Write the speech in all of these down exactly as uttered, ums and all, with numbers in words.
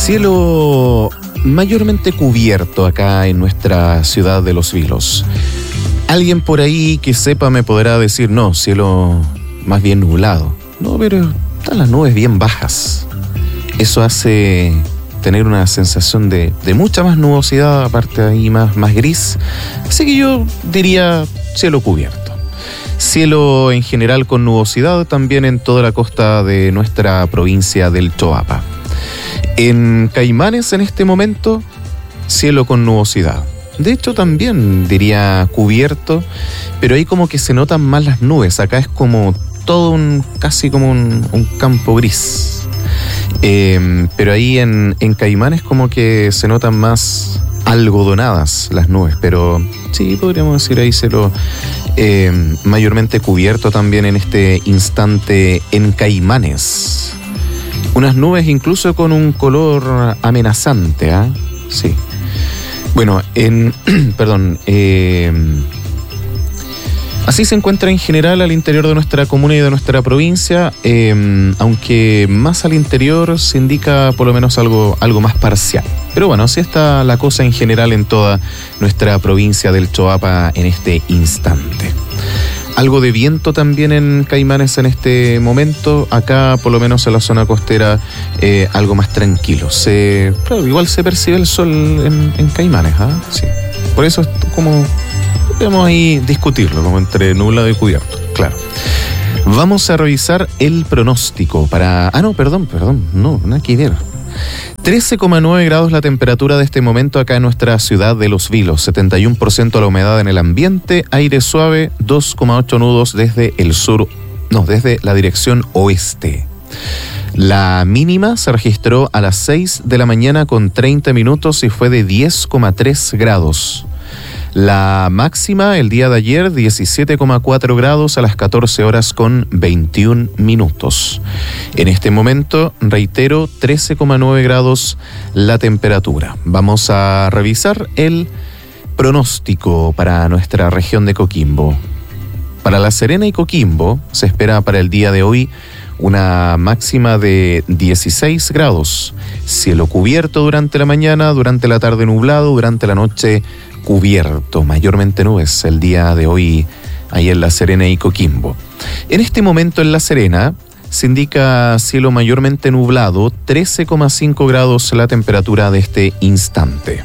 Cielo mayormente cubierto acá en nuestra ciudad de Los Vilos. Alguien por ahí que sepa me podrá decir, no, cielo más bien nublado. No, pero están las nubes bien bajas. Eso hace tener una sensación de, de mucha más nubosidad, aparte ahí más, más gris. Así que yo diría cielo cubierto. Cielo en general con nubosidad también en toda la costa de nuestra provincia del Choapa. En Caimanes en este momento, cielo con nubosidad. De hecho también diría cubierto, pero ahí como que se notan más las nubes. Acá es como todo un, casi como un, un campo gris. Eh, pero ahí en, en Caimanes como que se notan más algodonadas las nubes, pero sí, podríamos decir ahí cielo eh, mayormente cubierto también en este instante en Caimanes. Unas nubes incluso con un color amenazante, ¿ah? ¿eh? Sí. Bueno, en... perdón. Eh, así se encuentra en general al interior de nuestra comuna y de nuestra provincia, eh, aunque más al interior se indica por lo menos algo, algo más parcial. Pero bueno, así está la cosa en general en toda nuestra provincia del Choapa en este instante. Algo de viento también en Caimanes en este momento. Acá, por lo menos en la zona costera, eh, algo más tranquilo. Se, claro, igual se percibe el sol en, en Caimanes, ¿ah? ¿eh? Sí. Por eso es como, podemos ahí discutirlo, como entre nublado y cubierto, claro. Vamos a revisar el pronóstico para... Ah, no, perdón, perdón, no, nada que ver. trece coma nueve grados la temperatura de este momento acá en nuestra ciudad de Los Vilos, setenta y uno por ciento la humedad en el ambiente, aire suave, dos coma ocho nudos desde el sur, no, desde la dirección oeste. La mínima se registró a las seis de la mañana con treinta minutos y fue de diez coma tres grados. La máxima el día de ayer, diecisiete coma cuatro grados a las catorce horas con veintiún minutos. En este momento, reitero, trece coma nueve grados la temperatura. Vamos a revisar el pronóstico para nuestra región de Coquimbo. Para La Serena y Coquimbo se espera para el día de hoy una máxima de dieciséis grados. Cielo cubierto durante la mañana, durante la tarde nublado, durante la noche cubierto, mayormente nubes el día de hoy ahí en La Serena y Coquimbo. En este momento en La Serena se indica cielo mayormente nublado, trece coma cinco grados la temperatura de este instante.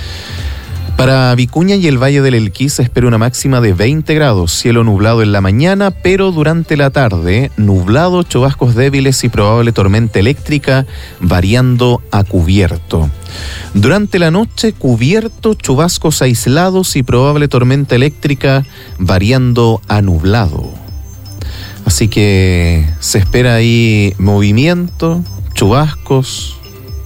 Para Vicuña y el Valle del Elqui se espera una máxima de veinte grados, cielo nublado en la mañana, pero durante la tarde, nublado, chubascos débiles y probable tormenta eléctrica, variando a cubierto. Durante la noche, cubierto, chubascos aislados y probable tormenta eléctrica, variando a nublado. Así que se espera ahí movimiento, chubascos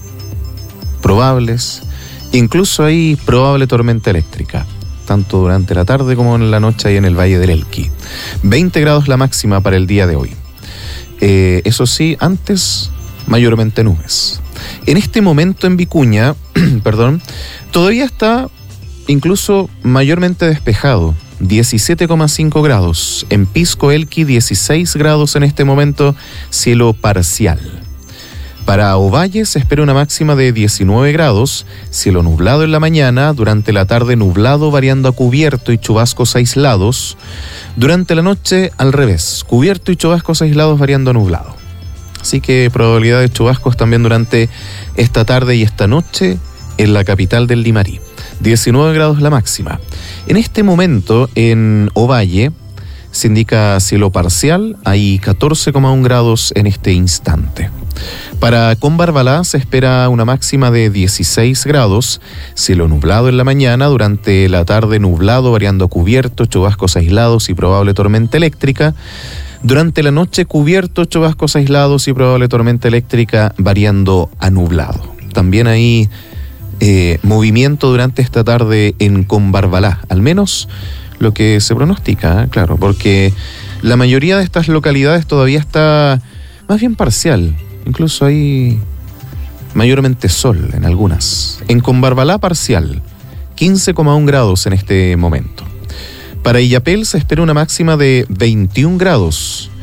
probables. Incluso hay probable tormenta eléctrica, tanto durante la tarde como en la noche ahí en el Valle del Elqui. veinte grados la máxima para el día de hoy. Eh, eso sí, antes mayormente nubes. En este momento en Vicuña, perdón, todavía está incluso mayormente despejado, diecisiete coma cinco grados. En Pisco Elqui, dieciséis grados en este momento, cielo parcial. Para Ovalle se espera una máxima de diecinueve grados, cielo nublado en la mañana, durante la tarde nublado variando a cubierto y chubascos aislados. Durante la noche al revés, cubierto y chubascos aislados variando a nublado. Así que probabilidad de chubascos también durante esta tarde y esta noche en la capital del Limarí. diecinueve grados la máxima. En este momento en Ovalle se indica cielo parcial, hay catorce coma uno grados en este instante. Para Combarbalá se espera una máxima de dieciséis grados, cielo nublado en la mañana, durante la tarde nublado variando a cubierto, chubascos aislados y probable tormenta eléctrica. Durante la noche cubierto, chubascos aislados y probable tormenta eléctrica variando a nublado. También hay eh, movimiento durante esta tarde en Combarbalá, al menos lo que se pronostica, ¿eh? Claro, porque la mayoría de estas localidades todavía está más bien parcial. Incluso hay mayormente sol en algunas. En Combarbalá parcial, quince coma uno grados en este momento. Para Illapel se espera una máxima de veintiún grados.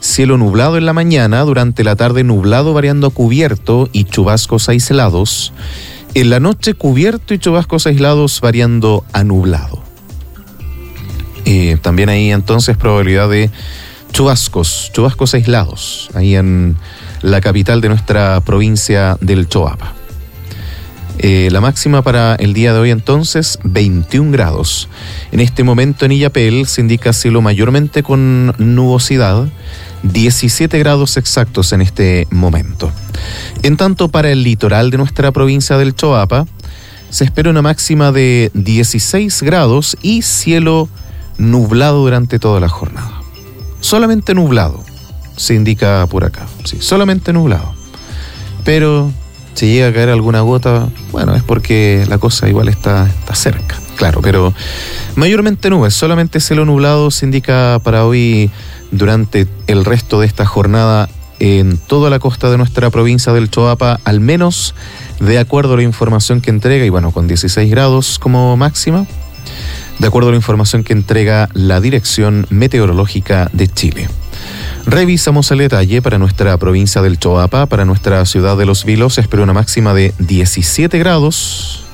cielo nublado en la mañana, durante la tarde nublado variando a cubierto y chubascos aislados. En la noche cubierto y chubascos aislados variando a nublado. Eh, también hay entonces probabilidad de chubascos, chubascos aislados, ahí en la capital de nuestra provincia del Choapa. Eh, la máxima para el día de hoy entonces, veintiún grados. En este momento en Illapel se indica cielo mayormente con nubosidad, diecisiete grados exactos en este momento. En tanto, para el litoral de nuestra provincia del Choapa, se espera una máxima de dieciséis grados y cielo nublado durante toda la jornada. Solamente nublado, se indica por acá, sí, solamente nublado. Pero si llega a caer alguna gota, bueno, es porque la cosa igual está, está cerca, claro, pero mayormente nubes, solamente cielo nublado se indica para hoy durante el resto de esta jornada en toda la costa de nuestra provincia del Choapa, al menos de acuerdo a la información que entrega, y bueno, con dieciséis grados como máxima, de acuerdo a la información que entrega la Dirección Meteorológica de Chile. Revisamos el detalle para nuestra provincia del Choapa, para nuestra ciudad de Los Vilos, se espera una máxima de diecisiete grados,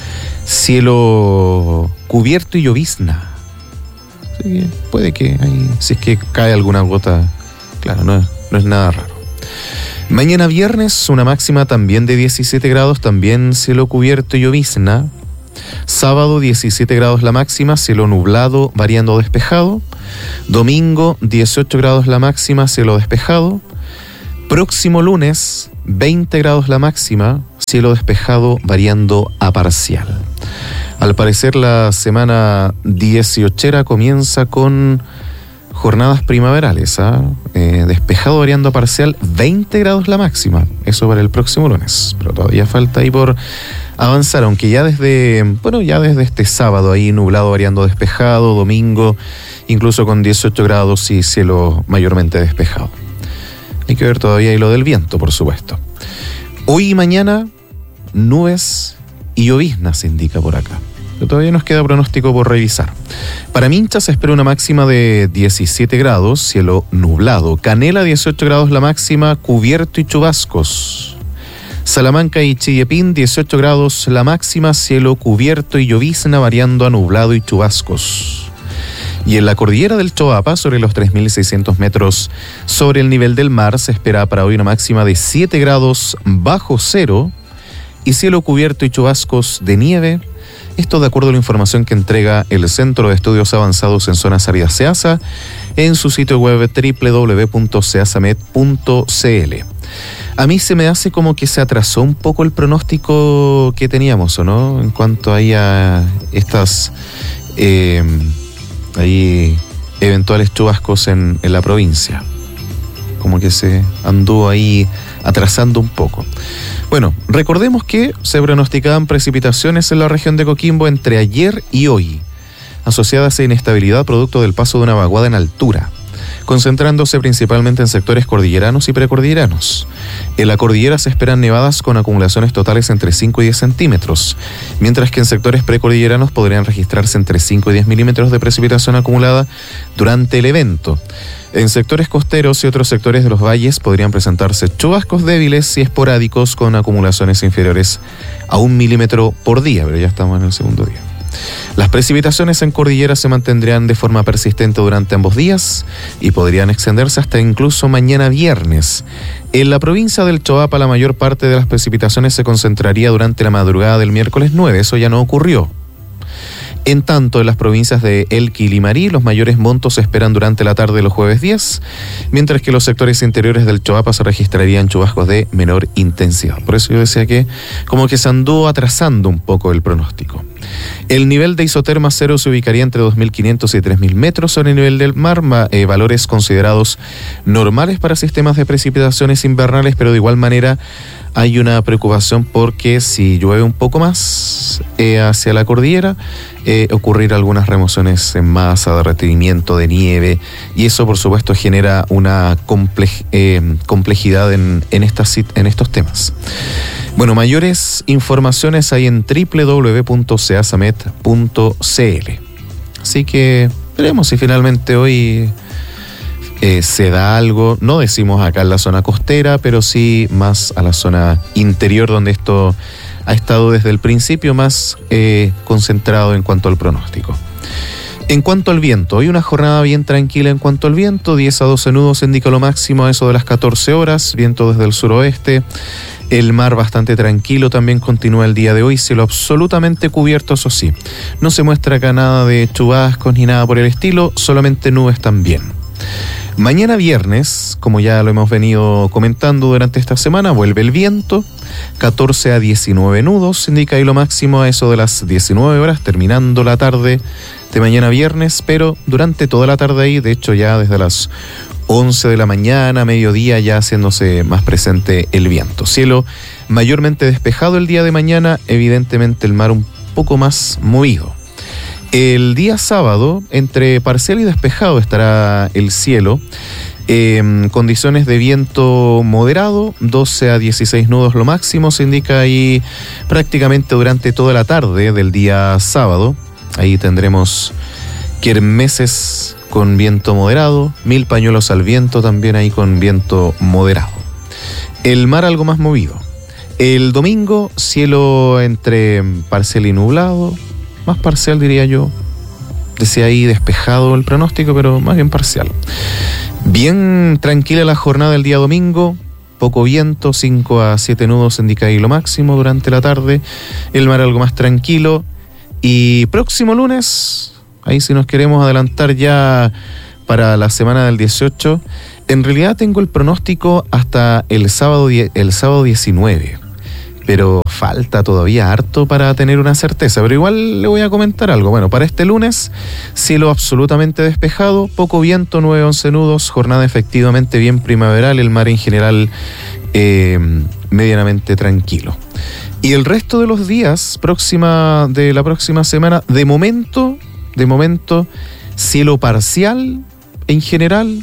cielo cubierto y llovizna. Así que puede que ahí, si es que cae alguna gota, claro, no, no es nada raro. Mañana viernes, una máxima también de diecisiete grados, también cielo cubierto y llovizna. Sábado, diecisiete grados la máxima, cielo nublado, variando despejado. Domingo, dieciocho grados la máxima, cielo despejado. Próximo lunes, veinte grados la máxima, cielo despejado, variando a parcial. Al parecer, la semana dieciochera comienza con jornadas primaverales, ¿ah? eh, despejado, variando a parcial, veinte grados la máxima. Eso para el próximo lunes, pero todavía falta ahí por avanzar, aunque ya desde, bueno, ya desde este sábado ahí nublado, variando despejado, domingo incluso con dieciocho grados y cielo mayormente despejado. Hay que ver todavía ahí lo del viento, por supuesto. Hoy y mañana, nubes y lloviznas se indica por acá. Pero todavía nos queda pronóstico por revisar. Para Mincha se espera una máxima de diecisiete grados, cielo nublado. Canela, dieciocho grados la máxima, cubierto y chubascos. Salamanca y Chillepín, dieciocho grados la máxima, cielo cubierto y llovizna, variando a nublado y chubascos. Y en la cordillera del Choapa, sobre los tres mil seiscientos metros sobre el nivel del mar, se espera para hoy una máxima de siete grados bajo cero y cielo cubierto y chubascos de nieve. Esto de acuerdo a la información que entrega el Centro de Estudios Avanzados en Zonas Áridas SEASA en su sitio web doble u doble u doble u punto seasamet punto c l. A mí se me hace como que se atrasó un poco el pronóstico que teníamos, ¿o no? En cuanto ahí a estas eh, ahí eventuales chubascos en, en la provincia. Como que se anduvo ahí atrasando un poco. Bueno, recordemos que se pronosticaban precipitaciones en la región de Coquimbo entre ayer y hoy, asociadas a inestabilidad producto del paso de una vaguada en altura, concentrándose principalmente en sectores cordilleranos y precordilleranos. En la cordillera se esperan nevadas con acumulaciones totales entre cinco y diez centímetros, mientras que en sectores precordilleranos podrían registrarse entre cinco y diez milímetros de precipitación acumulada durante el evento. En sectores costeros y otros sectores de los valles podrían presentarse chubascos débiles y esporádicos con acumulaciones inferiores a un milímetro por día, pero ya estamos en el segundo día. Las precipitaciones en cordillera se mantendrían de forma persistente durante ambos días y podrían extenderse hasta incluso mañana viernes. En la provincia del Choapa, la mayor parte de las precipitaciones se concentraría durante la madrugada del miércoles nueve, eso ya no ocurrió. En tanto, en las provincias de Elqui y Limarí, los mayores montos se esperan durante la tarde de los jueves diez, mientras que los sectores interiores del Choapa se registrarían chubascos de menor intensidad. Por eso yo decía que como que se anduvo atrasando un poco el pronóstico. El nivel de isoterma cero se ubicaría entre dos mil quinientos y tres mil metros sobre el nivel del mar, eh, valores considerados normales para sistemas de precipitaciones invernales, pero de igual manera hay una preocupación porque si llueve un poco más eh, hacia la cordillera, eh, ocurrir algunas remociones en masa, derretimiento de nieve, y eso por supuesto genera una complej, eh, complejidad en, en, estas, en estos temas. Bueno, mayores informaciones hay en doble u doble u doble u punto seasamet punto c l. Así que veremos si finalmente hoy eh, se da algo, no decimos acá en la zona costera, pero sí más a la zona interior, donde esto ha estado desde el principio más eh, concentrado en cuanto al pronóstico. En cuanto al viento, hoy una jornada bien tranquila en cuanto al viento, diez a doce nudos indica lo máximo a eso de las catorce horas, viento desde el suroeste. El mar bastante tranquilo también continúa el día de hoy, cielo absolutamente cubierto, eso sí. No se muestra acá nada de chubascos ni nada por el estilo, solamente nubes también. Mañana viernes, como ya lo hemos venido comentando durante esta semana, vuelve el viento, catorce a diecinueve nudos, indica ahí lo máximo a eso de las diecinueve horas, terminando la tarde de mañana viernes, pero durante toda la tarde ahí, de hecho ya desde las once de la mañana, mediodía, ya haciéndose más presente el viento. Cielo mayormente despejado el día de mañana, evidentemente el mar un poco más movido. El día sábado, entre parcial y despejado estará el cielo, eh, condiciones de viento moderado, doce a dieciséis nudos lo máximo, se indica ahí prácticamente durante toda la tarde del día sábado. Ahí tendremos kermeses con viento moderado, mil pañuelos al viento también ahí con viento moderado. El mar algo más movido. El domingo, cielo entre parcial y nublado, más parcial diría yo. Decía ahí despejado el pronóstico, pero más bien parcial. Bien tranquila la jornada del día domingo, poco viento, cinco a siete nudos indica ahí lo máximo durante la tarde. El mar algo más tranquilo. Y próximo lunes, ahí si nos queremos adelantar ya para la semana del dieciocho, en realidad tengo el pronóstico hasta el sábado, el sábado diecinueve, pero falta todavía harto para tener una certeza, pero igual le voy a comentar algo. Bueno, para este lunes, cielo absolutamente despejado, poco viento, nueve a once nudos, jornada efectivamente bien primaveral, el mar en general eh, medianamente tranquilo. Y el resto de los días próxima de la próxima semana, de momento, de momento, cielo parcial en general.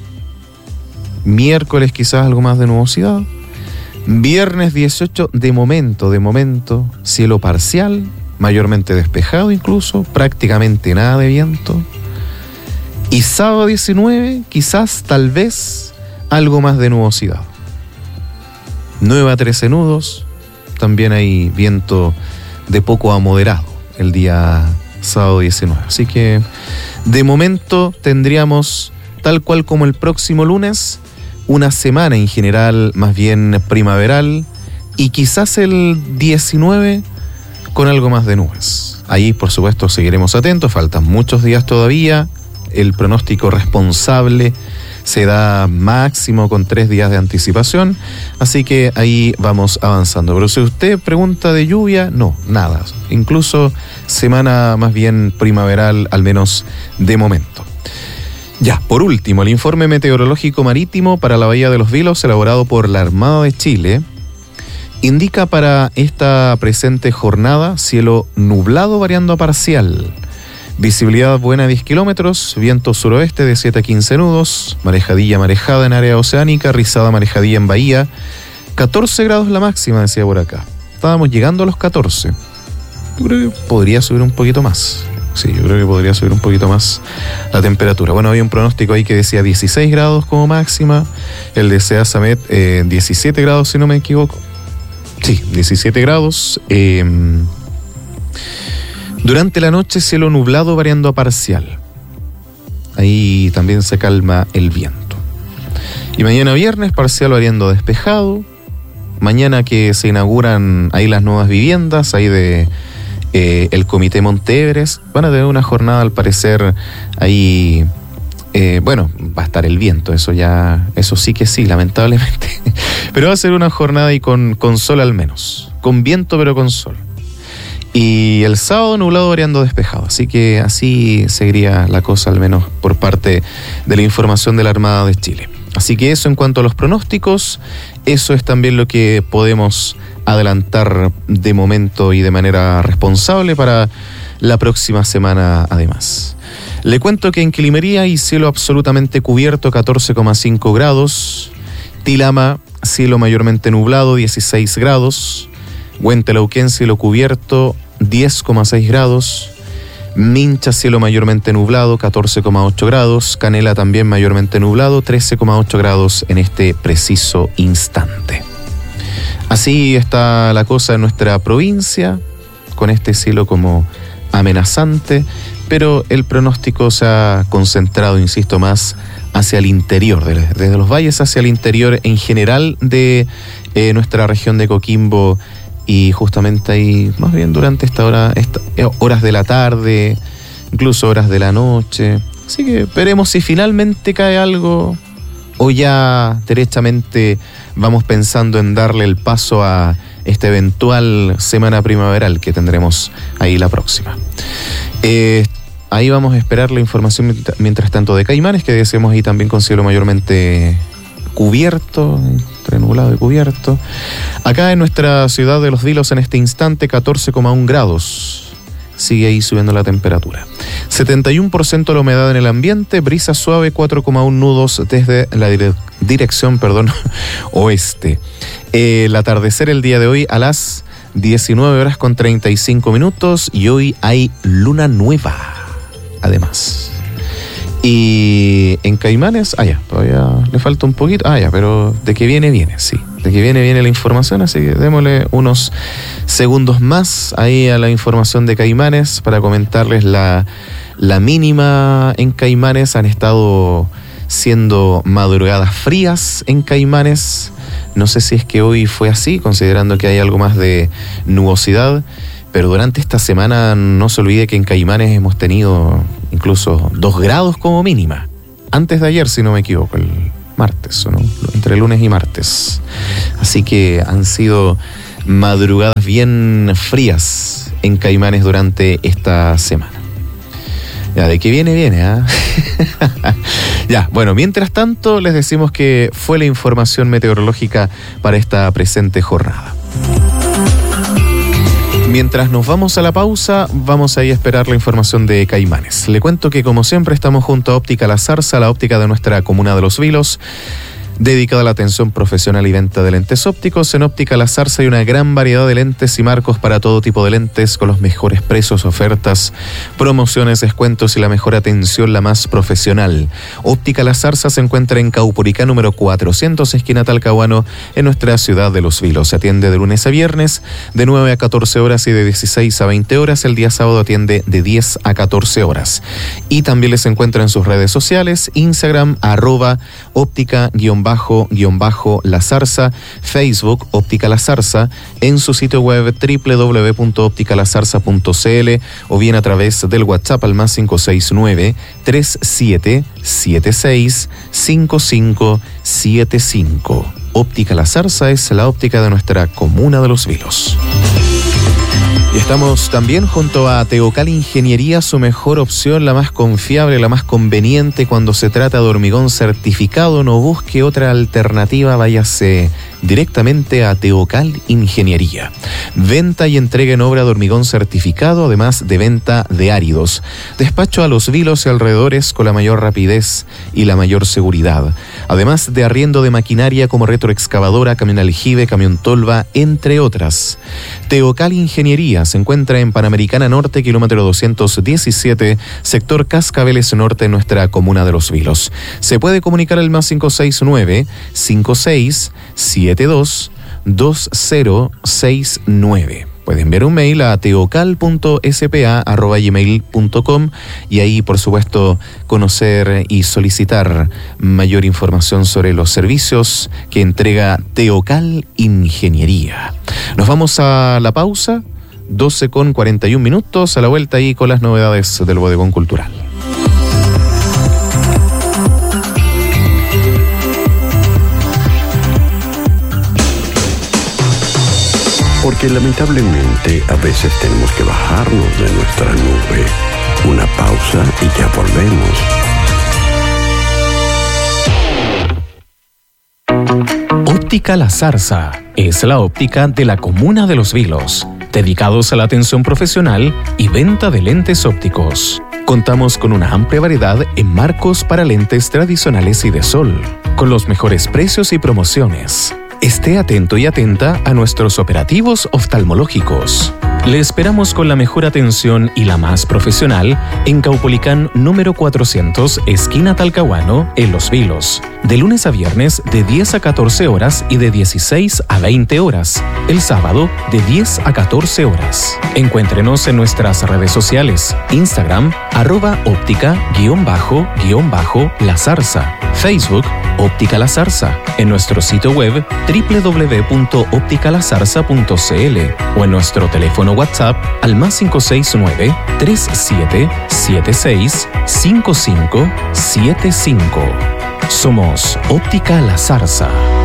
Miércoles quizás algo más de nubosidad. Viernes dieciocho, de momento, de momento, cielo parcial, mayormente despejado incluso, prácticamente nada de viento. Y sábado diecinueve, quizás, tal vez, algo más de nubosidad. nueve a trece nudos. También hay viento de poco a moderado el día sábado diecinueve. Así que de momento tendríamos, tal cual como el próximo lunes, una semana en general más bien primaveral y quizás el diecinueve con algo más de nubes. Ahí por supuesto seguiremos atentos, faltan muchos días todavía. El pronóstico responsable se da máximo con tres días de anticipación, así que ahí vamos avanzando. Pero si usted pregunta de lluvia, no, nada. Incluso semana más bien primaveral, al menos de momento. Ya, por último, el informe meteorológico marítimo para la Bahía de los Vilos, elaborado por la Armada de Chile, indica para esta presente jornada cielo nublado variando a parcial. Visibilidad buena diez kilómetros, viento suroeste de siete a quince nudos, marejadilla marejada en área oceánica, rizada marejadilla en bahía, catorce grados la máxima, decía por acá. Estábamos llegando a los catorce. Yo creo que podría subir un poquito más. Sí, yo creo que podría subir un poquito más la temperatura. Bueno, había un pronóstico ahí que decía dieciséis grados como máxima, el de Seasamet eh, diecisiete grados si no me equivoco. Sí, diecisiete grados. Eh, Durante la noche, cielo nublado variando a parcial. Ahí también se calma el viento. Y mañana viernes, parcial variando a despejado. Mañana que se inauguran ahí las nuevas viviendas, ahí de eh, el Comité Monte Everest, van a tener una jornada al parecer ahí. Eh, bueno, va a estar el viento, eso ya, eso sí que sí, lamentablemente. Pero va a ser una jornada ahí con, con sol al menos. Con viento pero con sol. Y el sábado nublado variando despejado, así que así seguiría la cosa, al menos por parte de la información de la Armada de Chile. Así que eso en cuanto a los pronósticos, eso es también lo que podemos adelantar de momento y de manera responsable para la próxima semana además. Le cuento que en Quilimería hay cielo absolutamente cubierto, catorce coma cinco grados, Tilama, cielo mayormente nublado, dieciséis grados, Huentelauquén, cielo cubierto, diez coma seis grados. Mincha, cielo mayormente nublado, catorce coma ocho grados. Canela también mayormente nublado, trece coma ocho grados en este preciso instante. Así está la cosa en nuestra provincia, con este cielo como amenazante, pero el pronóstico se ha concentrado, insisto, más hacia el interior, desde los valles hacia el interior en general de eh, nuestra región de Coquimbo, y justamente ahí, más bien durante esta hora, esta, horas de la tarde, incluso horas de la noche. Así que veremos si finalmente cae algo o ya derechamente vamos pensando en darle el paso a esta eventual semana primaveral que tendremos ahí la próxima. Eh, ahí vamos a esperar la información mientras tanto de Caimanes, que decíamos ahí también con cielo mayormente cubierto, entre nublado y cubierto. Acá en nuestra ciudad de Los Vilos en este instante catorce coma uno grados. Sigue ahí subiendo la temperatura. setenta y uno por ciento la humedad en el ambiente, brisa suave, cuatro coma uno nudos desde la dire- dirección perdón, oeste. Eh, el atardecer el día de hoy a las diecinueve horas con treinta y cinco minutos, y hoy hay luna nueva, además. Y en Caimanes, ah ya, todavía le falta un poquito, ah ya, pero de que viene, viene, sí, de que viene, viene la información, así que démosle unos segundos más ahí a la información de Caimanes para comentarles la, la mínima en Caimanes. Han estado siendo madrugadas frías en Caimanes, no sé si es que hoy fue así, considerando que hay algo más de nubosidad. Pero durante esta semana no se olvide que en Caimanes hemos tenido incluso dos grados como mínima. Antes de ayer, si no me equivoco, el martes, ¿o no? Entre lunes y martes. Así que han sido madrugadas bien frías en Caimanes durante esta semana. Ya, de que viene, viene, ¿ah? ¿eh? Ya, bueno, mientras tanto les decimos que fue la información meteorológica para esta presente jornada. Mientras nos vamos a la pausa, vamos a ir a esperar la información de Caimanes. Le cuento que, como siempre, estamos junto a Óptica La Zarza, la óptica de nuestra comuna de Los Vilos, dedicada a la atención profesional y venta de lentes ópticos. En Óptica La Zarza hay una gran variedad de lentes y marcos para todo tipo de lentes, con los mejores precios, ofertas, promociones, descuentos y la mejor atención, la más profesional. Óptica La Zarza se encuentra en Caupolicá número cuatrocientos, esquina Talcahuano, en nuestra ciudad de Los Vilos. Se atiende de lunes a viernes, de nueve a catorce horas y de dieciséis a veinte horas. El día sábado atiende de diez a catorce horas. Y también les encuentra en sus redes sociales, Instagram, arroba óptica guión bajo guión bajo La Zarza, Facebook Óptica La Zarza, en su sitio web doble u doble u doble u punto óptica la zarza punto c l, o bien a través del WhatsApp al más cinco seis nueve, tres siete siete seis, cinco cinco siete cinco. Óptica La Zarza es la óptica de nuestra comuna de Los Vilos. Y estamos también junto a Teocal Ingeniería, su mejor opción, la más confiable, la más conveniente cuando se trata de hormigón certificado. No busque otra alternativa, váyase directamente a Teocal Ingeniería. Venta y entrega en obra de hormigón certificado, además de venta de áridos. Despacho a Los Vilos y alrededores con la mayor rapidez y la mayor seguridad. Además de arriendo de maquinaria como retroexcavadora, camión aljibe, camión tolva, entre otras. Teocal Ingeniería se encuentra en Panamericana Norte, kilómetro doscientos diecisiete, sector Cascabeles Norte, en nuestra comuna de Los Vilos. Se puede comunicar al más cinco seis nueve, cinco seis siete dos, dos cero seis nueve. Puede enviar un mail a teocal punto s p a arroba gmail punto com y ahí, por supuesto, conocer y solicitar mayor información sobre los servicios que entrega Teocal Ingeniería. Nos vamos a la pausa, doce con cuarenta y un minutos, a la vuelta ahí con las novedades del Bodegón Cultural. Porque lamentablemente a veces tenemos que bajarnos de nuestra nube. Una pausa y ya volvemos. Óptica La Zarza es la óptica de la comuna de Los Vilos, dedicados a la atención profesional y venta de lentes ópticos. Contamos con una amplia variedad en marcos para lentes tradicionales y de sol, con los mejores precios y promociones. Esté atento y atenta a nuestros operativos oftalmológicos. Le esperamos con la mejor atención y la más profesional en Caupolicán número cuatrocientos, esquina Talcahuano, en Los Vilos. De lunes a viernes de diez a catorce horas y de dieciséis a veinte horas. El sábado de diez a catorce horas. Encuéntrenos en nuestras redes sociales. Instagram, arroba óptica guión bajo guión bajo la zarza. Facebook, Óptica La Zarza. En nuestro sitio web doble u doble u doble u punto óptica la zarza punto c l o en nuestro teléfono WhatsApp al más cinco seis nueve, tres siete siete seis, cinco cinco siete cinco. Somos Óptica La Zarza.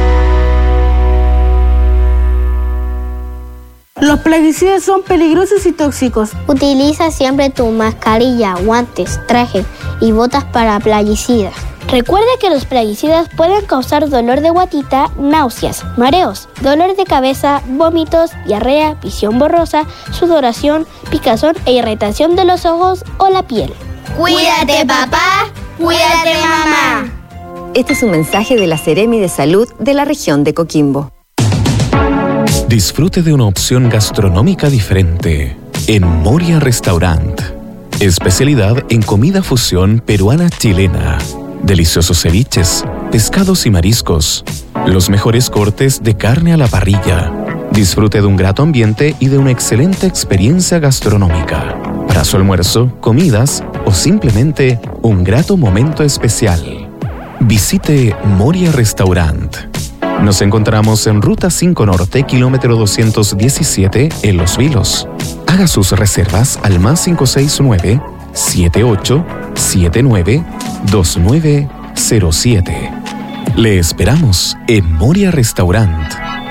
Los plaguicidas son peligrosos y tóxicos. Utiliza siempre tu mascarilla, guantes, traje y botas para plaguicidas. Recuerda que los plaguicidas pueden causar dolor de guatita, náuseas, mareos, dolor de cabeza, vómitos, diarrea, visión borrosa, sudoración, picazón e irritación de los ojos o la piel. Cuídate, papá. Cuídate, mamá. Este es un mensaje de la Seremi de Salud de la región de Coquimbo. Disfrute de una opción gastronómica diferente en Moria Restaurant. Especialidad en comida fusión peruana-chilena. Deliciosos ceviches, pescados y mariscos. Los mejores cortes de carne a la parrilla. Disfrute de un grato ambiente y de una excelente experiencia gastronómica. Para su almuerzo, comidas o simplemente un grato momento especial. Visite Moria Restaurant. Nos encontramos en Ruta cinco Norte, kilómetro doscientos diecisiete, en Los Vilos. Haga sus reservas al más cinco seis nueve, siete ocho siete nueve, dos nueve cero siete. Le esperamos en Moria Restaurant.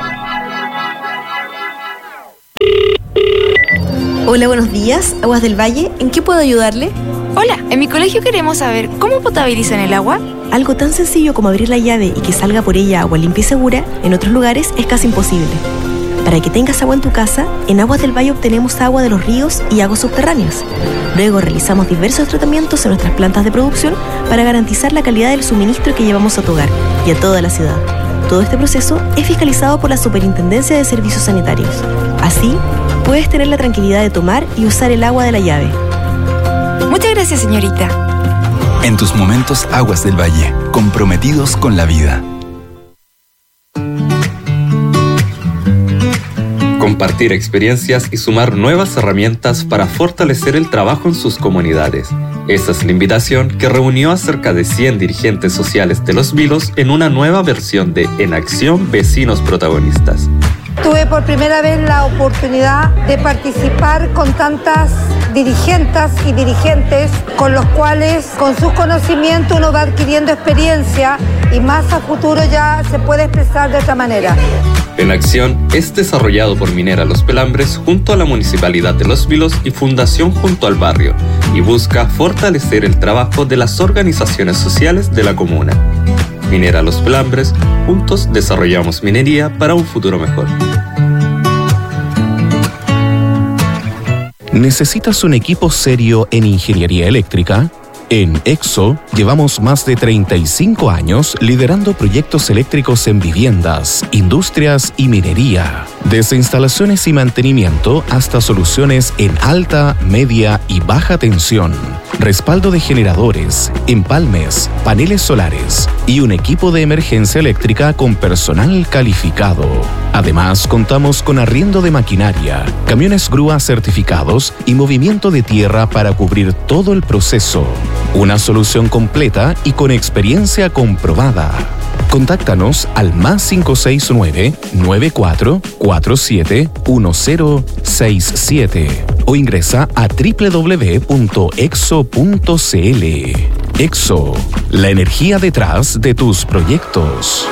Hola, buenos días. Aguas del Valle, ¿en qué puedo ayudarle? Hola, en mi colegio queremos saber cómo potabilizan el agua. Algo tan sencillo como abrir la llave y que salga por ella agua limpia y segura, en otros lugares es casi imposible. Para que tengas agua en tu casa, en Aguas del Valle obtenemos agua de los ríos y aguas subterráneas. Luego realizamos diversos tratamientos en nuestras plantas de producción para garantizar la calidad del suministro que llevamos a tu hogar y a toda la ciudad. Todo este proceso es fiscalizado por la Superintendencia de Servicios Sanitarios. Así, puedes tener la tranquilidad de tomar y usar el agua de la llave. Muchas gracias, señorita. En tus momentos, Aguas del Valle, comprometidos con la vida. Compartir experiencias y sumar nuevas herramientas para fortalecer el trabajo en sus comunidades. Esa es la invitación que reunió a cerca de cien dirigentes sociales de Los Vilos en una nueva versión de En Acción Vecinos Protagonistas. Tuve por primera vez la oportunidad de participar con tantas dirigentes y dirigentes con los cuales, con sus conocimientos, uno va adquiriendo experiencia y más a futuro ya se puede expresar de otra manera. En Acción es desarrollado por Minera Los Pelambres junto a la Municipalidad de Los Vilos y Fundación Junto al Barrio y busca fortalecer el trabajo de las organizaciones sociales de la comuna. Minera Los Pelambres, juntos desarrollamos minería para un futuro mejor. ¿Necesitas un equipo serio en ingeniería eléctrica? En Exo llevamos más de treinta y cinco años liderando proyectos eléctricos en viviendas, industrias y minería. Desde instalaciones y mantenimiento hasta soluciones en alta, media y baja tensión. Respaldo de generadores, empalmes, paneles solares y un equipo de emergencia eléctrica con personal calificado. Además, contamos con arriendo de maquinaria, camiones grúa certificados y movimiento de tierra para cubrir todo el proceso. Una solución completa y con experiencia comprobada. Contáctanos al más cinco seis nueve, nueve cuatro cuatro siete, uno cero seis siete o ingresa a doble u doble u doble u punto exo punto c l. Exo, la energía detrás de tus proyectos.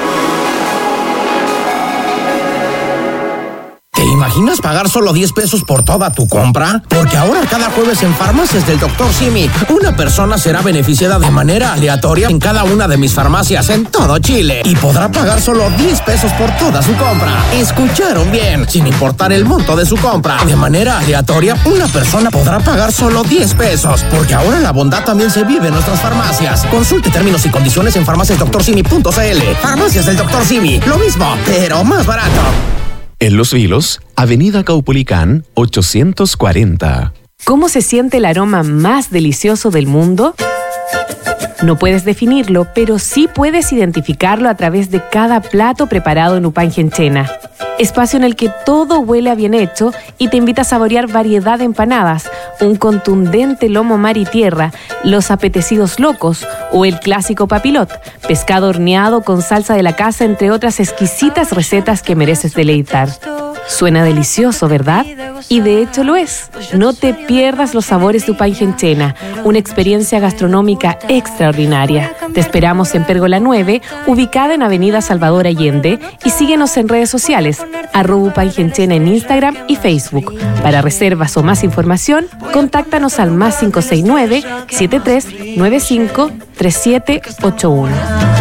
¿Te imaginas pagar solo diez pesos por toda tu compra? Porque ahora cada jueves en Farmacias del doctor Simi, una persona será beneficiada de manera aleatoria en cada una de mis farmacias en todo Chile y podrá pagar solo diez pesos por toda su compra. ¿Escucharon bien? Sin importar el monto de su compra, de manera aleatoria, una persona podrá pagar solo diez pesos, porque ahora la bondad también se vive en nuestras farmacias. Consulte términos y condiciones en farmacias doctor simi punto c l. Farmacias del doctor Simi, lo mismo, pero más barato. En Los Vilos, Avenida Caupolicán ochocientos cuarenta. ¿Cómo se siente el aroma más delicioso del mundo? No puedes definirlo, pero sí puedes identificarlo a través de cada plato preparado en Upangenchena. Espacio en el que todo huele a bien hecho y te invita a saborear variedad de empanadas, un contundente lomo mar y tierra, los apetecidos locos o el clásico papilot, pescado horneado con salsa de la casa, entre otras exquisitas recetas que mereces deleitar. Suena delicioso, ¿verdad? Y de hecho lo es. No te pierdas los sabores de Upangenchena, una experiencia gastronómica extraordinaria. Te esperamos en Pérgola nueve, ubicada en Avenida Salvador Allende, y síguenos en redes sociales, arroba Upangenchena en Instagram y Facebook. Para reservas o más información, contáctanos al más cinco seis nueve, siete tres nueve cinco, tres siete ocho uno.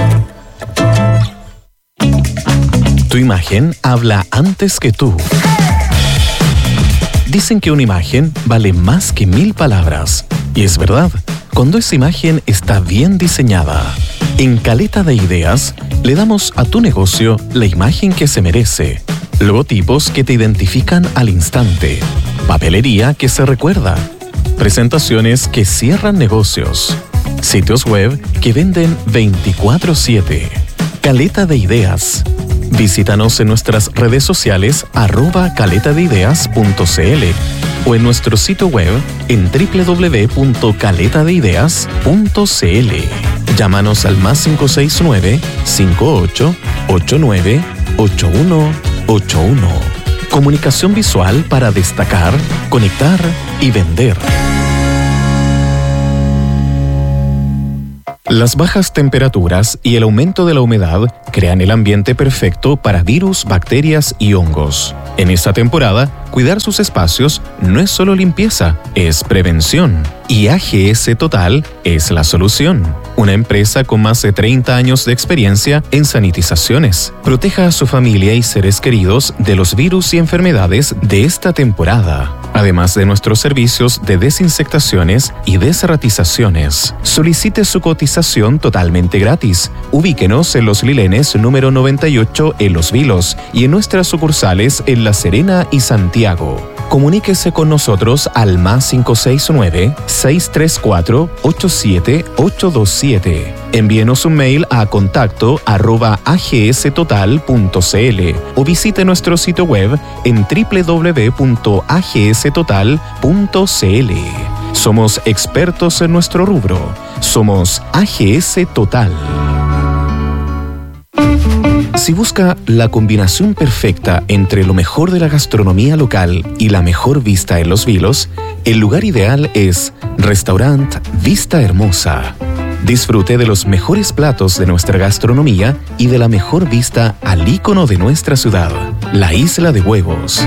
Tu imagen habla antes que tú. Dicen que una imagen vale más que mil palabras. Y es verdad, cuando esa imagen está bien diseñada. En Caleta de Ideas, le damos a tu negocio la imagen que se merece. Logotipos que te identifican al instante. Papelería que se recuerda. Presentaciones que cierran negocios. Sitios web que venden veinticuatro siete. Caleta de Ideas. Visítanos en nuestras redes sociales arroba caleta de ideas punto c l o en nuestro sitio web en doble u doble u doble u punto caleta de ideas punto c l. Llámanos al más cinco seis nueve, cinco ocho, ocho nueve, ocho uno ocho uno. Comunicación visual para destacar, conectar y vender. Las bajas temperaturas y el aumento de la humedad crean el ambiente perfecto para virus, bacterias y hongos. En esta temporada, cuidar sus espacios no es solo limpieza, es prevención. Y A G S Total es la solución. Una empresa con más de treinta años de experiencia en sanitizaciones. Proteja a su familia y seres queridos de los virus y enfermedades de esta temporada. Además de nuestros servicios de desinsectaciones y desratizaciones. Solicite su cotización totalmente gratis. Ubíquenos en Los Lilenes número noventa y ocho en Los Vilos y en nuestras sucursales en La Serena y Santiago. Comuníquese con nosotros al más cinco seis nueve, seis tres cuatro, ocho siete ocho dos siete. Envíenos un mail a contacto arroba a g s total punto c l o visite nuestro sitio web en doble u doble u doble u punto a g s total punto c l. Somos expertos en nuestro rubro. Somos A G S Total. Si busca la combinación perfecta entre lo mejor de la gastronomía local y la mejor vista en Los Vilos, el lugar ideal es Restaurant Vista Hermosa. Disfrute de los mejores platos de nuestra gastronomía y de la mejor vista al ícono de nuestra ciudad, la Isla de Huevos.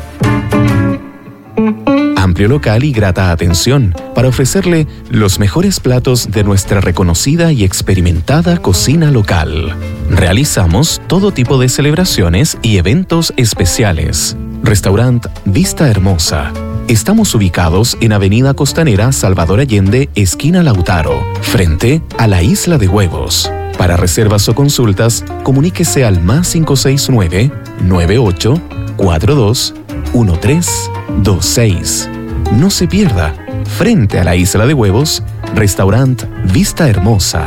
Amplio local y grata atención para ofrecerle los mejores platos de nuestra reconocida y experimentada cocina local. Realizamos todo tipo de celebraciones y eventos especiales. Restaurant Vista Hermosa. Estamos ubicados en Avenida Costanera Salvador Allende, esquina Lautaro, frente a la Isla de Huevos. Para reservas o consultas, comuníquese al más cinco seis nueve, nueve ocho, cuatro dos, uno tres dos seis. No se pierda, frente a la Isla de Huevos, Restaurant Vista Hermosa.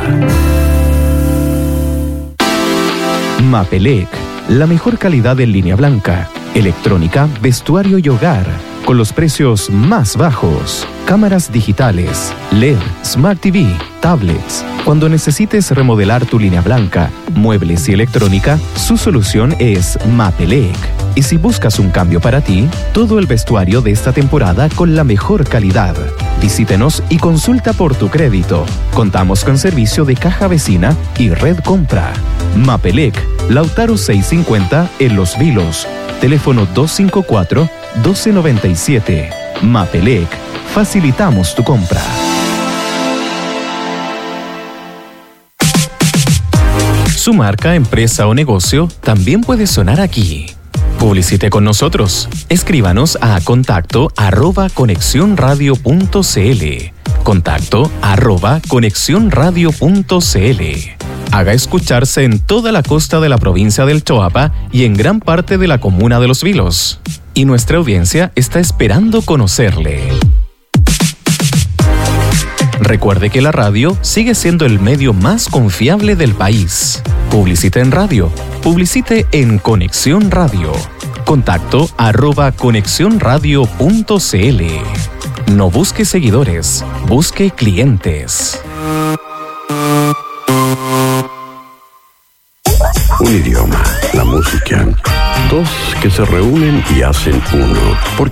Mapelec, la mejor calidad en línea blanca, electrónica, vestuario y hogar, con los precios más bajos. Cámaras digitales, L E D, Smart T V, tablets. Cuando necesites remodelar tu línea blanca, muebles y electrónica, su solución es Mapelec. Y si buscas un cambio para ti, todo el vestuario de esta temporada con la mejor calidad. Visítenos y consulta por tu crédito. Contamos con servicio de caja vecina y red compra. Mapelec, Lautaro seiscientos cincuenta en Los Vilos. Teléfono dos cinco cuatro, uno dos nueve siete. Mapelec, facilitamos tu compra. Su marca, empresa o negocio también puede sonar aquí. Publicite con nosotros. Escríbanos a contacto arroba conexión radio punto c l. Contacto arroba conexión radio punto c l. haga escucharse en toda la costa de la provincia del Choapa y en gran parte de la comuna de Los Vilos. Y nuestra audiencia está esperando conocerle. Recuerde que la radio sigue siendo el medio más confiable del país. Publicite en radio. Publicite en Conexión Radio. Contacto arroba conexión radio punto cl. No busque seguidores, busque clientes. Un idioma, la música. Dos que se reúnen y hacen uno. Porque